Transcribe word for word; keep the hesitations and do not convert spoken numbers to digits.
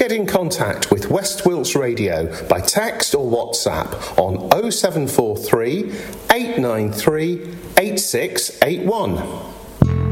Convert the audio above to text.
get in contact with West Wilts Radio by text or WhatsApp on oh seven four three, eight nine three, eight six eight one.